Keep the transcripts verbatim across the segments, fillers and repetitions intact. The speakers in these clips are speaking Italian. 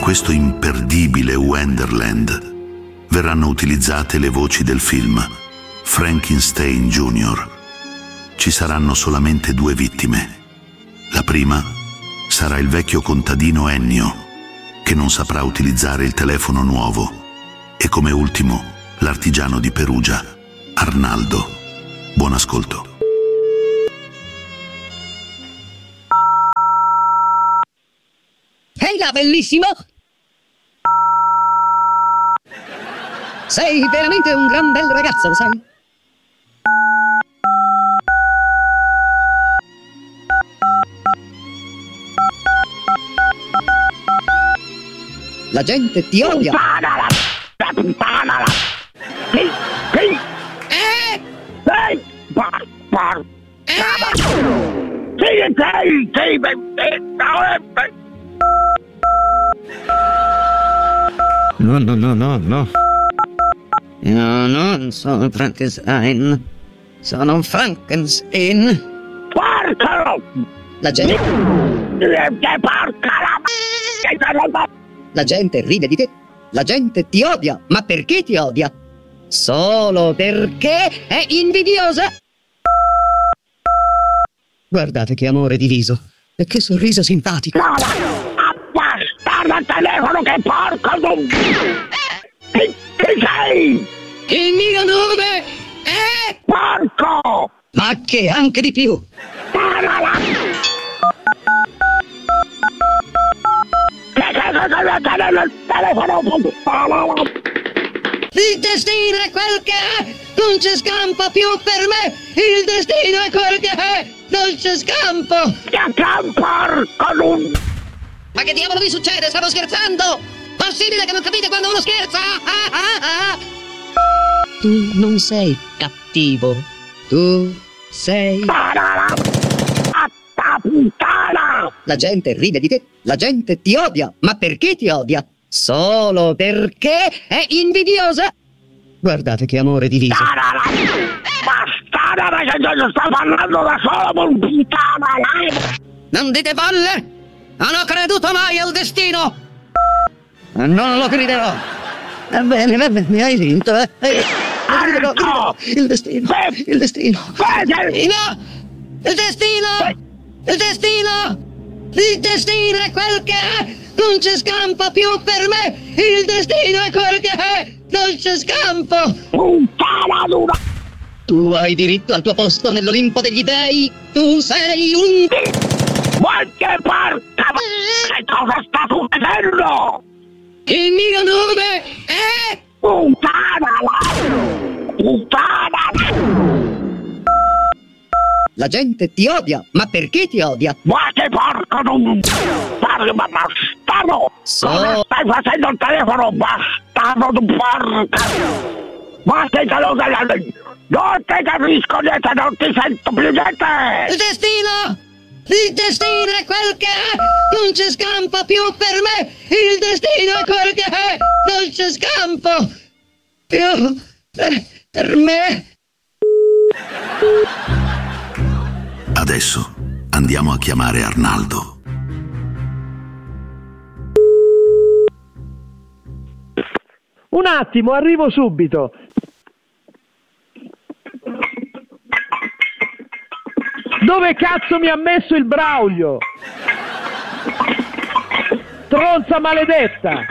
questo imperdibile Wonderland verranno utilizzate le voci del film Frankenstein Junior Ci saranno solamente due vittime. La prima sarà il vecchio contadino Ennio, che non saprà utilizzare il telefono nuovo, e come ultimo l'artigiano di Perugia, Arnaldo. Buon ascolto. Ehi là, bellissimo! Sei veramente un gran bel ragazzo, lo sai? La gente ti odia! Puttana la puttana la! Sì, sì! Eh! Sì! Par, par! Eh! Sì, sì, sì, sì! No, no, no, no, no. Io non sono Frankenstein. Sono Frankenstein. Porcalo! La gente... Che porca la... La gente ride di te. La gente ti odia. Ma perché ti odia? Solo perché è invidiosa. Guardate che amore di viso. E che sorriso simpatico. No, bastardo al telefono, che porco tu! Chi, chi sei? Il mio nome è... Porco! Ma che anche di più. Il destino è quel che è, non c'è scampo più per me. Il destino è quel che è, non c'è scampo. Che porco tu! Ma che diavolo vi succede? Stavo scherzando! Possibile che non capite quando uno scherza? Ah, ah, ah. Tu non sei cattivo. Tu sei... Puttana! La gente ride di te. La gente ti odia. Ma perché ti odia? Solo perché è invidiosa. Guardate che amore di viso. Bastarda, che io sto parlando da solo, puttana! Non dite balle! Non ho creduto mai al destino! Non lo crederò! Va bene, va bene, hai vinto, eh! Hai... Lo crederò, il destino! Il destino! No! Il destino! Il destino! Il destino è quel che è! Non c'è scampo più per me! Il destino è quel che è! Non c'è scampo! Puttana dura! Tu hai diritto al tuo posto nell'Olimpo degli dei! Tu sei un... Ma che porca... Che cosa sta succedendo? Il mio nome è... Puttana la... Puttana! La gente ti odia, ma perché ti odia? Ma che porco non... Parli, ma bastardo! So... Cosa stai facendo il telefono, bastardo tu porca? Ma che te lo dai... Non ti capisco niente, non ti sento più niente! Il destino! Il destino è quel che è! Non c'è scampo più per me! Il destino è quel che è! Non c'è scampo più per, per me! Adesso andiamo a chiamare Arnaldo. Un attimo, arrivo subito. Dove cazzo mi ha messo il Braulio? Stronza maledetta!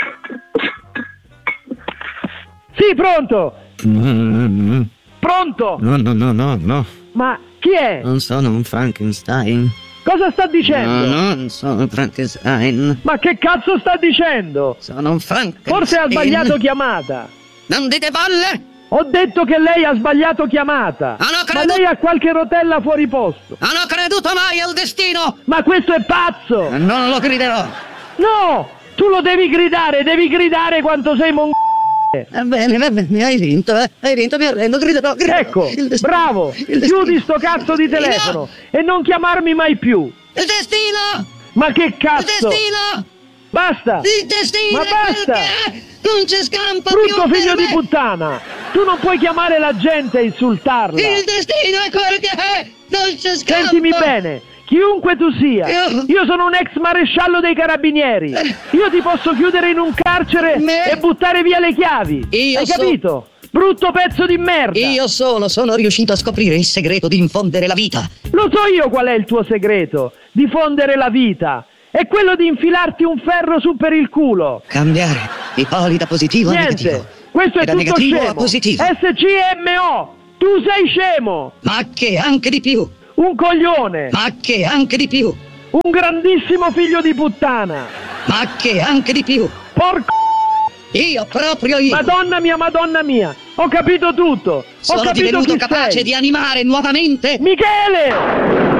Sì, pronto! Pronto? No, no, no, no, no. Ma chi è? Non sono un Frankenstein. Cosa sta dicendo? No, non sono Frankenstein. Ma che cazzo sta dicendo? Sono un Frankenstein. Forse ha sbagliato chiamata. Non dite balle! Ho detto che lei ha sbagliato chiamata. Ah, no, ma credo... lei ha qualche rotella fuori posto. Non ho creduto mai al destino! Ma questo è pazzo! Non lo griderò! No! Tu lo devi gridare, devi gridare quanto sei mon... Va bene, va bene, hai vinto, eh? Hai vinto, mi arrendo, griderò, griderò. Ecco, bravo! Chiudi sto cazzo di telefono e non chiamarmi mai più! Il destino! Ma che cazzo! Il destino! Basta! Il destino! Ma basta! Non c'è scampo brutto più figlio per di me. puttana! Tu non puoi chiamare la gente e insultarla! Il destino è quel che è! Non c'è scampo! Sentimi bene! chiunque tu sia, Io- io sono un ex maresciallo dei carabinieri, io ti posso chiudere in un carcere Me- e buttare via le chiavi, Io hai so- capito? Brutto pezzo di merda. Io solo sono riuscito a scoprire il segreto di infondere la vita. Lo so io qual è il tuo segreto, diffondere la vita, è quello di infilarti un ferro su per il culo. Cambiare i poli da positivo a negativo. Niente, questo E è da tutto negativo a scemo. positivo. S C M O, tu sei scemo, Ma che anche di più. un coglione, Ma che anche di più. un grandissimo figlio di puttana, Ma che anche di più. porco, Io, proprio io. madonna mia, madonna mia, ho capito tutto, ho sono capito divenuto chi capace sei. di animare nuovamente. Michele!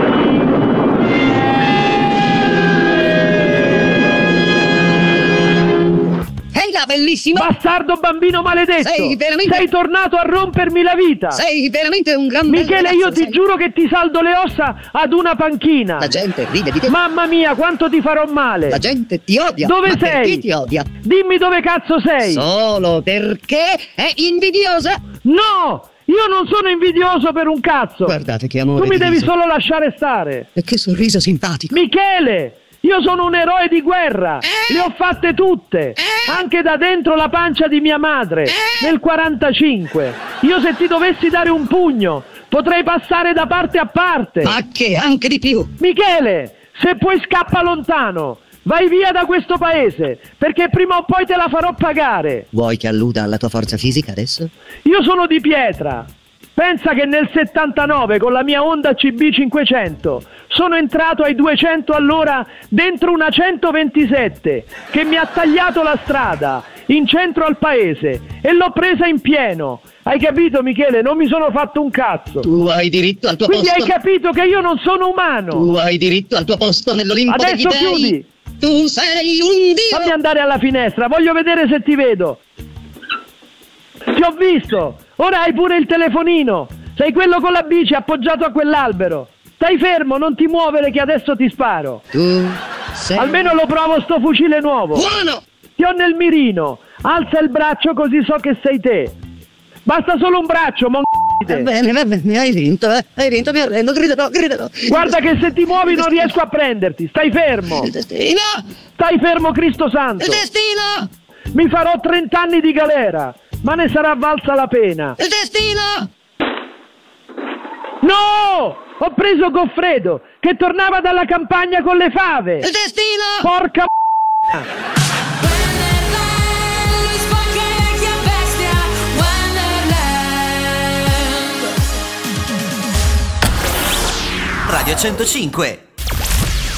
Ehi là, bellissimo. Bastardo bambino maledetto! Sei veramente- Sei tornato a rompermi la vita! Sei veramente un gran bel Michele, ragazzo, io ti sei. giuro che ti saldo le ossa ad una panchina! La gente ride di te. Mamma mia, quanto ti farò male! La gente ti odia. Dove Ma sei? perché ti odia? Dimmi dove cazzo sei! Solo perché è invidiosa. No! Io non sono invidioso per un cazzo! Guardate che amore Tu mi di devi viso. solo lasciare stare! E che sorriso simpatico. Michele! Io sono un eroe di guerra! Eh? Le ho fatte tutte! Anche da dentro la pancia di mia madre! Eh? Nel quarantacinque! Io se ti dovessi dare un pugno potrei passare da parte a parte! Ma che anche di più. Michele! Se puoi scappa lontano! Vai via da questo paese! Perché prima o poi te la farò pagare! Vuoi che alluda alla tua forza fisica adesso? Io sono di pietra! Pensa che nel settantanove con la mia Honda C B cinquecento sono entrato ai duecento all'ora dentro una centoventisette che mi ha tagliato la strada in centro al paese e l'ho presa in pieno. Hai capito, Michele? Non mi sono fatto un cazzo. Tu hai diritto al tuo Quindi posto. hai capito che io non sono umano. Tu hai diritto al tuo posto nell'Olimpo degli Adesso dei. chiudi. Tu sei un dio. Fammi andare alla finestra, voglio vedere se ti vedo. Ti ho visto. Ora hai pure il telefonino. Sei quello con la bici appoggiato a quell'albero. Stai fermo, non ti muovere che adesso ti sparo. Tu sei Almeno lo provo sto fucile nuovo. buono. Ti ho nel mirino. Alza il braccio così so che sei te. Basta solo un braccio, mon... Va bene, va bene, hai vinto, eh. Hai vinto, mi arrendo, griderò, griderò. Guarda che se ti muovi non riesco a prenderti. Stai fermo. Il destino! Stai fermo, Cristo Santo. Il destino! Mi farò trenta anni di galera, ma ne sarà valsa la pena. Il destino! No! Ho preso Goffredo, che tornava dalla campagna con le fave. Il destino! Porca Radio centocinque.